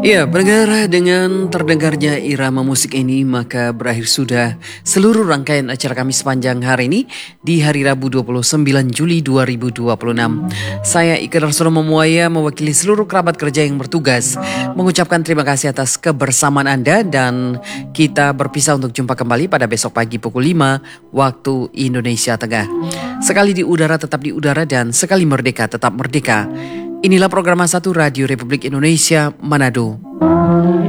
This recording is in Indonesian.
Ya, pendengar, dengan terdengarnya irama musik ini maka berakhir sudah seluruh rangkaian acara kami sepanjang hari ini di hari Rabu 29 Juli 2026. Saya Ika Darsono Memuaya mewakili seluruh kerabat kerja yang bertugas mengucapkan terima kasih atas kebersamaan Anda dan kita berpisah untuk jumpa kembali pada besok pagi pukul 5 waktu Indonesia Tengah. Sekali di udara tetap di udara dan sekali merdeka tetap merdeka. Inilah program 1 Radio Republik Indonesia Manado.